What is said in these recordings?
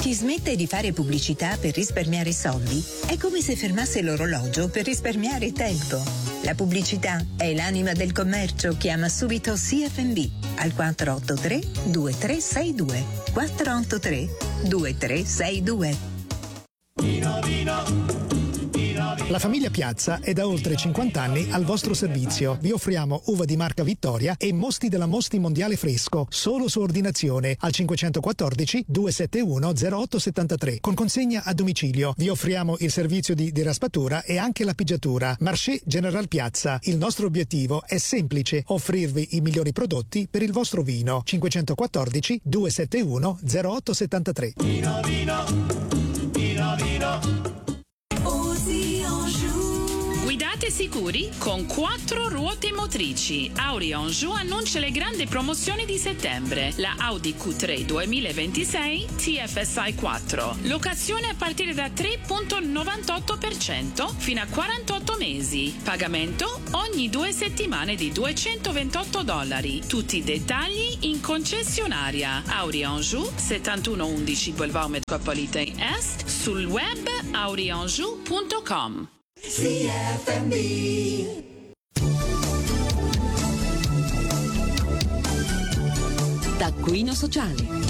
Chi smette di fare pubblicità per risparmiare soldi è come se fermasse l'orologio per risparmiare tempo. La pubblicità è l'anima del commercio. Chiama subito CFMV al 483 2362. 483 2362. La famiglia Piazza è da oltre 50 anni al vostro servizio. Vi offriamo uva di marca Vittoria e mosti della Mosti Mondiale Fresco, solo su ordinazione al 514 271 0873 con consegna a domicilio. Vi offriamo il servizio di raspatura e anche la pigiatura. Marché General Piazza. Il nostro obiettivo è semplice: offrirvi i migliori prodotti per il vostro vino. 514 271 0873. Guidate sicuri con 4 ruote motrici. Audi Anjou annuncia le grandi promozioni di settembre. La Audi Q3 2026 TFSI 4. Locazione a partire da 3,98% fino a 48 mesi. Pagamento ogni 2 settimane di $228. Tutti i dettagli in concessionaria. Audi Anjou 7111 Boulevard Metropolitain Est. Sul web audianjou.com. CFMB. Taccuino sociale.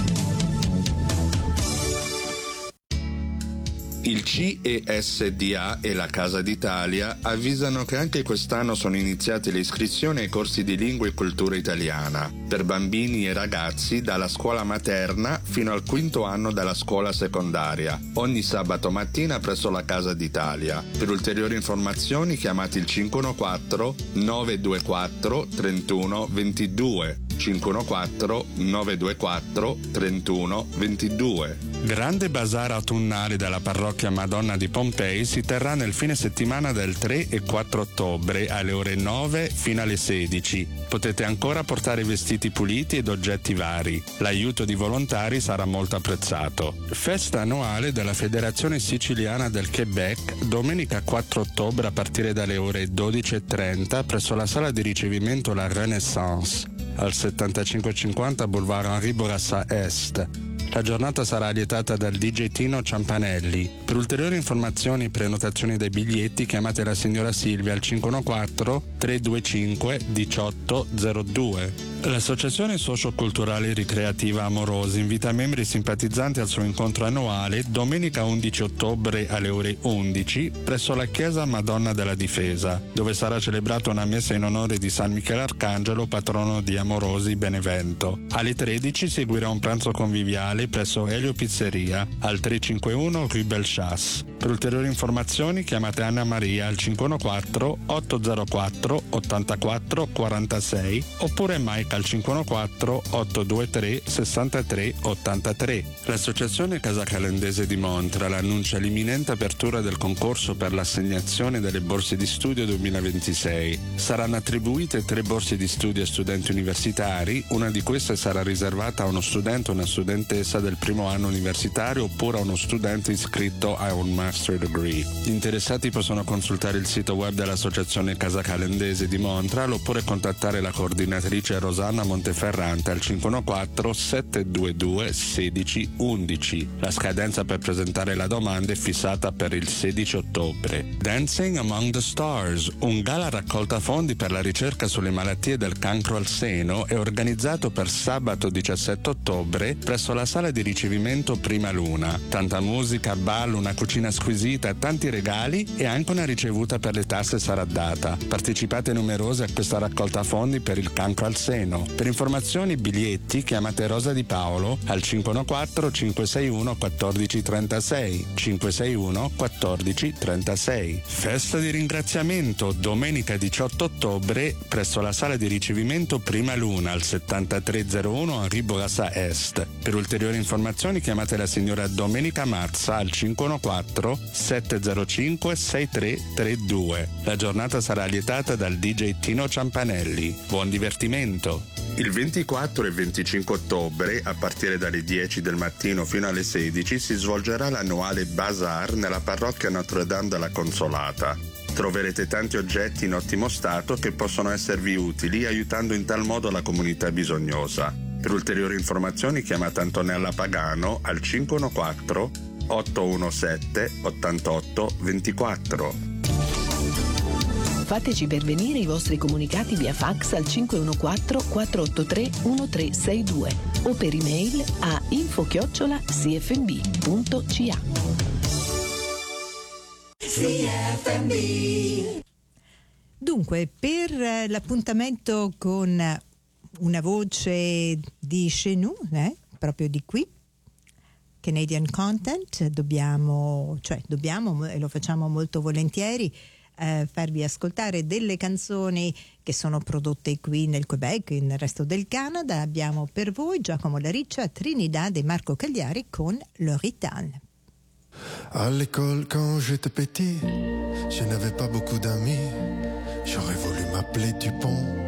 Il CESDA e la Casa d'Italia avvisano che anche quest'anno sono iniziate le iscrizioni ai corsi di lingua e cultura italiana per bambini e ragazzi dalla scuola materna fino al 5º anno della scuola secondaria, ogni sabato mattina presso la Casa d'Italia. Per ulteriori informazioni chiamate il 514 924 31 22. 514 924 31 22. Grande bazar autunnale della parrocchia Madonna di Pompei si terrà nel fine settimana del 3 e 4 ottobre alle ore 9 fino alle 16. Potete ancora portare vestiti puliti ed oggetti vari. L'aiuto di volontari sarà molto apprezzato. Festa annuale della Federazione Siciliana del Quebec, domenica 4 ottobre a partire dalle ore 12:30 presso la sala di ricevimento La Renaissance al 7550 Boulevard Henri Bourassa Est. La giornata sarà allietata dal DJ Tino Ciampanelli. Per ulteriori informazioni e prenotazioni dei biglietti chiamate la signora Silvia al 514 325 1802. L'Associazione Socioculturale Ricreativa Amorosi invita membri simpatizzanti al suo incontro annuale domenica 11 ottobre alle ore 11 presso la chiesa Madonna della Difesa, dove sarà celebrata una messa in onore di San Michele Arcangelo, patrono di Amorosi Benevento. Alle 13 seguirà un pranzo conviviale presso Elio Pizzeria al 351 Rue Belchas. Per ulteriori informazioni chiamate Anna Maria al 514 804 84 46 oppure Mike al 514 823 63 83. L'Associazione Casa Calendese di Montreal annuncia l'imminente apertura del concorso per l'assegnazione delle borse di studio 2026. Saranno attribuite 3 borse di studio a studenti universitari, una di queste sarà riservata a uno studente o una studentessa del primo anno universitario oppure a uno studente iscritto a un master degree. Gli interessati possono consultare il sito web dell'Associazione Casa Calendese di Montreal oppure contattare la coordinatrice Rosanna Monteferrante al 514 722 1611. La scadenza per presentare la domanda è fissata per il 16 ottobre. Dancing Among the Stars, un gala raccolta fondi per la ricerca sulle malattie del cancro al seno, è organizzato per sabato 17 ottobre presso la sala di ricevimento Prima Luna. Tanta musica, ballo, una cucina squisita, tanti regali e anche una ricevuta per le tasse sarà data. Partecipate numerosi a questa raccolta fondi per il cancro al seno. Per informazioni e biglietti chiamate Rosa Di Paolo al 514 561 1436 561 1436. Festa di ringraziamento domenica 18 ottobre presso la sala di ricevimento Prima Luna al 7301 Henri Bourassa Est. Per ulteriori informazioni chiamate la signora Domenica Mazza al 514 705 6332. La giornata sarà allietata dal DJ Tino Ciampanelli. Buon divertimento! Il 24 e 25 ottobre, a partire dalle 10 del mattino fino alle 16, si svolgerà l'annuale Bazar nella parrocchia Notre Dame della Consolata. Troverete tanti oggetti in ottimo stato che possono esservi utili, aiutando in tal modo la comunità bisognosa. Per ulteriori informazioni chiamate Antonella Pagano al 514 817 88 24. Fateci pervenire i vostri comunicati via fax al 514-483-1362 o per email a info@cfmb.ca. Dunque, per l'appuntamento con una voce di Chez Nous, proprio di qui, Canadian Content, dobbiamo e lo facciamo molto volentieri, farvi ascoltare delle canzoni che sono prodotte qui nel Quebec e nel resto del Canada. Abbiamo per voi Giacomo Lariccia, Trinidad e Marco Cagliari con L'Oritan. À l'école, quand j'étais petit, je n'avais pas beaucoup d'amis. J'aurais voulu m'appeler Dupont